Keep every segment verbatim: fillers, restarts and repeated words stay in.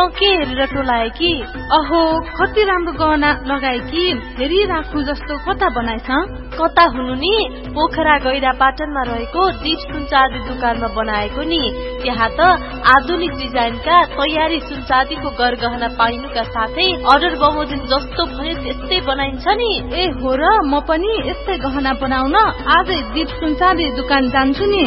के हेरेर टोलाए कि अहो कति राम्रो गहना लगाए कि हेरी राखु जस्तो कता बनाएछ कता हुनु नि पोखरा गैरा पाटनमा रहेको दीप सुनचाँदी दुकानमा बनाएको नि त्यहाँ त आधुनिक डिजाइनका तयारी सुनचाँदीको गरगहना पाइनुका साथै अर्डर बमोजिम जस्तो भयो त्यस्तै बनाइन्छ नि ए हो र म पनि यस्तै गहना बनाउन आजै दीप सुनचाँदी दुकान जान्छु नि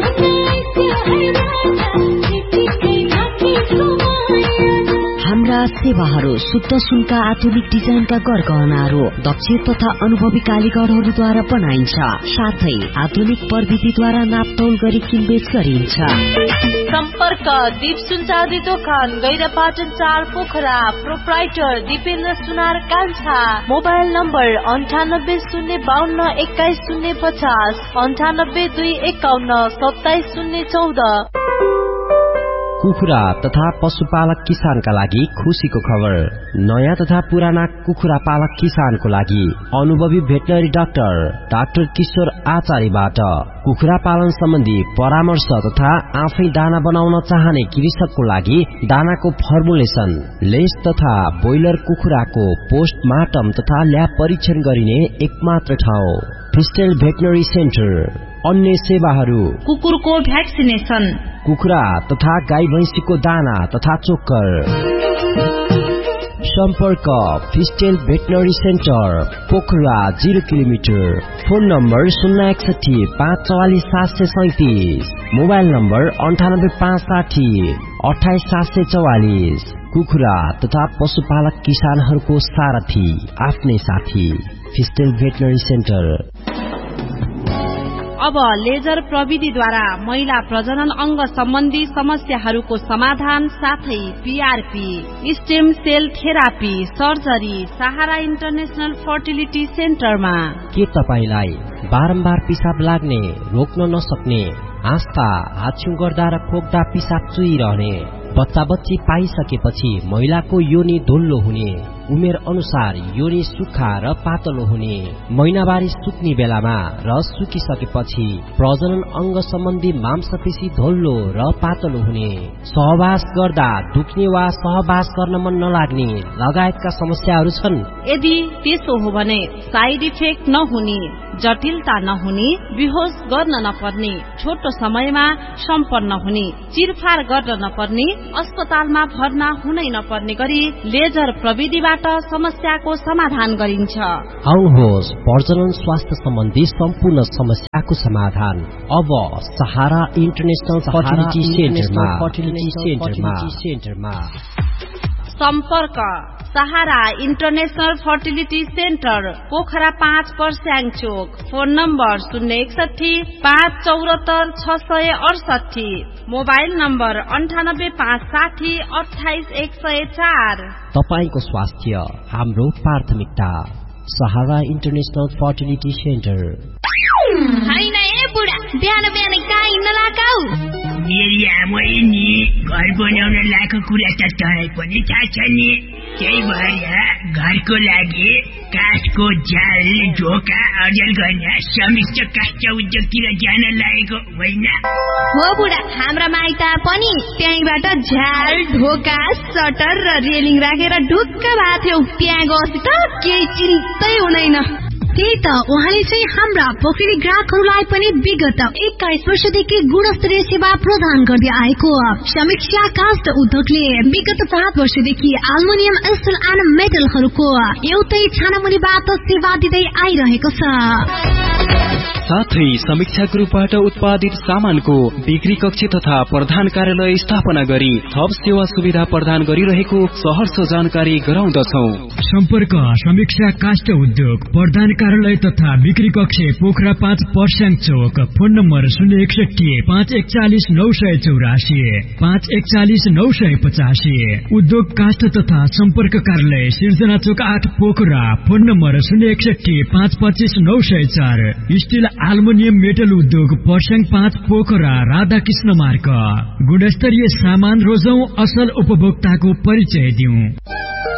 हाम्रा सेवाहरू शुद्ध सुनका आधुनिक डिजाइनका गरगहनाहरू दक्ष तथा अनुभवी कारीगरहरूद्वारा बनाइन्छ साथै आधुनिक प्रविधिद्वारा नापतोल गरी किनबेच गरिन्छ सम्पर्क दीप सुनचाँदी दोकान गैरापाटन चार पोखरा प्रोप्राइटर दीपेन्द्र सुनार कान्छा मोबाइल नम्बर अन्ठानब्बे शून्य बाहन्न एक्काइस शून्य पचास अन्ठानब्बे दुई एकाउन्न सत्ताइस शून्य चौध कुखुरा तथा पशुपालक किसानका लागि खुशीको खबर नयाँ तथा पुराना कुखुरा पालक किसानको लागि अनुभवी भेटनरी डाक्टर डाक्टर किशोर आचार्यबाट कुखुरा पालन सम्बन्धी परामर्श तथा आफै दाना बनाउन चाहने कृषकको लागि दानाको फर्मुलेसन लेस तथा ब्रोइलर कुखुराको पोस्टमार्टम तथा ल्याब परीक्षण गरिने एकमात्र ठाउँ फिस्टेल भेटनरी सेन्टर अन्य सेवाहरू कुकुरको भ्याक्सिनेसन कुखुरा तथा गाई भैंसीको दाना तथा चोक्कर सम्पर्क फिस्टेल veterinary centre Pokhara zero kilometre phone number शून्य एकसठी पाँच चौवालिस सात सय सैतिस मोबाइल नम्बर अन्ठानब्बे पाँच साठी अठाइस सात सय चौवालिस कुखुरा तथा पशुपालक किसानहरूको सारथी आफ्नै साथी फिस्टेल भेटनरी सेन्टर अब लेजर प्रविधिद्वारा महिला प्रजनन अंग सम्बन्धी समस्याहरूको समाधान साथै PRP stem sale therapy surgery सहारा इन्टरनेशनल फर्टिलिटी सेन्टरमा के तपाईलाई बारम्बार पिसाब लाग्ने रोक्न नसक्ने आस्था हाछ्यु गर्दा र खोक्दा पिसाब चुइरहने बच्चा बच्ची पाइसकेपछि महिलाको योनि धुल्लो हुने उमेर अनुसार योनि सुक्खा र पातलो हुने महिनावारी सुक्ने बेलामा र सुकिसकेपछि प्रजनन अंग सम्बन्धी मांसपेशी धोल्लो र पातलो हुने सहवास गर्दा दुख्ने वा सहवास गर्न मन नलाग्ने लगायतका समस्याहरू छन् यदि त्यसो हो भने साइड इफेक्ट नहुने जटिलता नहुने बेहोस गर्न नपर्ने छोटो समयमा सम्पन्न हुने चिरफार गर्न नपर्ने अस्पतालमा भर्ना हुनै नपर्ने गरी लेजर प्रविधिबाट समस्याको समाधान गरिन्छ आउनुहोस् प्रजनन स्वास्थ्य सम्बन्धी सम्पूर्ण समस्याको समाधान अब सहारा इन्टरनेशनल फर्टिलिटी सेन्टरमा सम्पर्क सहारा इन्टरनेशनल फर्टिलिटी सेन्टर पोखरा पाँच पर्स्याङ चोक फोन नम्बर शून्य एकसठी पाँच चौरात्तर छ सय अडसठी मोबाइल नम्बर अन्ठानब्बे पाँच साठी अठाइस एक सय चार तपाईको स्वास्थ्य हाम्रो प्राथमिकता सहारा इन्टरनेशनल फर्टिलिटी सेन्टर हैन ए बुढा बिहान बिहान गाई नलाकाऊ मेरी आमै नि घर बनाउन लागेको कुरा त तँलाई पनि थाहा छ नि त्यही भएर घरको लागि काठको जाल ढोका अर्जन गर्न संयुक्त काष्ठ उद्योगतिर जान लागेको होइन हो बुढा हाम्रा माइता पनि त्यहीबाट झ्याल ढोका सटर र रेलिङ राखेर ढुक्क भएको थियो त्यहाँ गएपछि त केही चिन्तै हुँदैन त्यही त उहाँले चाहिँ हाम्रा पोखरी ग्राहकहरूलाई पनि विगत एक्काइस वर्षदेखि गुणस्तरीय सेवा प्रदान गर्दै आएको समीक्षा काष्ठ उद्योगले विगत सात वर्षदेखि एल्युमिनियम स्टिल एन्ड मेटलहरूको एउटै छानामुनिबाट सेवा दिँदै आइरहेको छ साथै समीक्षा ग्रुपबाट उत्पादित सामानको बिक्री कक्ष तथा प्रधान कार्यालय स्थापना गरी थप सेवा सुविधा प्रदान गरिरहेको सहर्ष जानकारी गराउँदछौ सम्पर्क समीक्षा काष्ठ उद्योग प्रधान कार्यालय तथा बिक्री कक्ष पोखरा पाँच पर्स्याङ चोक फोन नम्बर शून्य एकसठी पाँच एकचालिस नौ सय चौरासी पाँच एकचालिस नौ सय पचासी उद्योग काष्ठ तथा सम्पर्क कार्यालय सिर्जना चोक आठ पोखरा फोन नम्बर शून्य एकसठी पाँच पच्चिस नौ सय चार स्टिल एल्युमिनियम मेटल उद्योग पर्स्याङ पाँच पोखरा राधाकृष्ण मार्ग गुणस्तरीय सामान रोजौं असल उपभोक्ताको परिचय दिउँ।